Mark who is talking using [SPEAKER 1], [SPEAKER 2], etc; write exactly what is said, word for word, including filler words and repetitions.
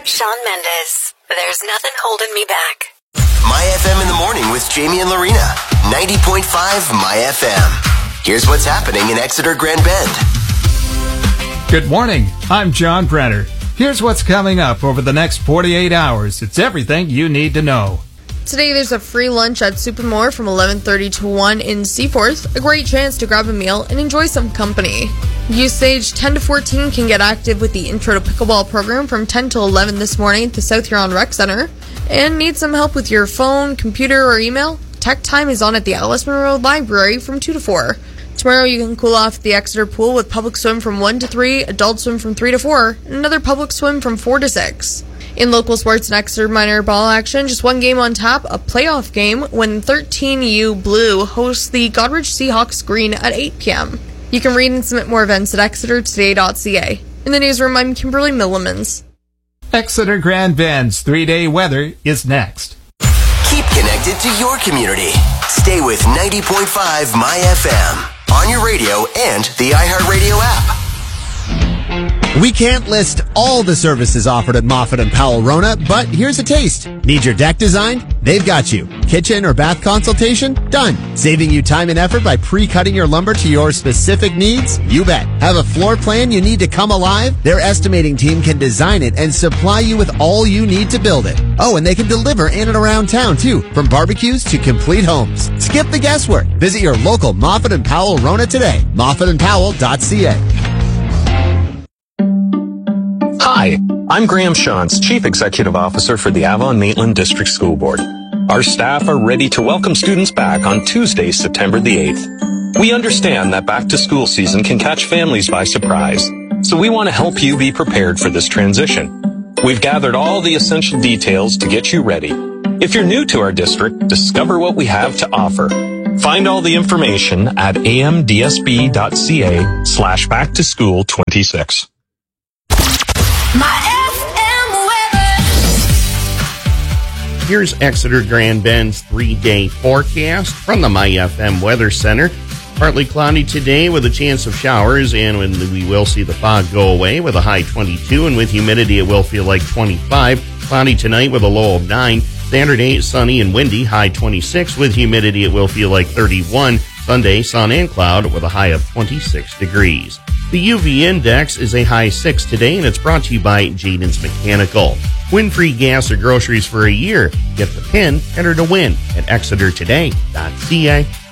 [SPEAKER 1] Shawn Mendes. There's nothing holding me back.
[SPEAKER 2] My F M in the morning with Jamie and Lorena. ninety point five My F M. Here's what's happening in Exeter Grand Bend.
[SPEAKER 3] Good morning. I'm John Brenner. Here's what's coming up over the next forty-eight hours. It's everything you need to know.
[SPEAKER 4] Today there's a free lunch at Supermore from eleven thirty to one in Seaforth. A great chance to grab a meal and enjoy some company. Youth age ten to fourteen can get active with the Intro to Pickleball program from ten to eleven this morning at the South Huron Rec Center. And need some help with your phone, computer, or email? Tech Time is on at the Ellisman Road Library from two to four. Tomorrow you can cool off at the Exeter Pool with public swim from one to three, adult swim from three to four, and another public swim from four to six. In local sports and Exeter minor ball action, just one game on tap, a playoff game when thirteen U Blue hosts the Godrich Seahawks Green at eight p.m. You can read and submit more events at exeter today dot c a. In the newsroom, I'm Kimberly Millimans.
[SPEAKER 3] Exeter Grand Bend's three-day weather is next.
[SPEAKER 2] Keep connected to your community. Stay with ninety point five My F M on your radio and the iHeartRadio app.
[SPEAKER 5] We can't list all the services offered at Moffat and Powell Rona, but here's a taste. Need your deck designed? They've got you. Kitchen or bath consultation? Done. Saving you time and effort by pre-cutting your lumber to your specific needs? You bet. Have a floor plan you need to come alive? Their estimating team can design it and supply you with all you need to build it. Oh, and they can deliver in and around town too, from barbecues to complete homes. Skip the guesswork. Visit your local Moffat and Powell Rona today. moffat and powell dot c a.
[SPEAKER 6] Hi, I'm Graham Shantz, Chief Executive Officer for the Avon-Maitland District School Board. Our staff are ready to welcome students back on Tuesday, September the eighth. We understand that back-to-school season can catch families by surprise, so we want to help you be prepared for this transition. We've gathered all the essential details to get you ready. If you're new to our district, discover what we have to offer. Find all the information at amdsb dot c a slash back to school twenty-six.
[SPEAKER 1] My F M weather.
[SPEAKER 7] Here's Exeter Grand Bend's three-day forecast from the My F M Weather Center. Partly cloudy today with a chance of showers, and when we will see the fog go away with a high twenty-two, and with humidity it will feel like twenty-five. Cloudy tonight with a low of nine. Saturday, sunny and windy, high twenty-six. With humidity it will feel like thirty-one. Sunday, sun and cloud with a high of twenty-six degrees. The U V index is a high six today, and it's brought to you by Jaden's Mechanical. Win free gas or groceries for a year. Get the pin, enter to win at exeter today dot c a.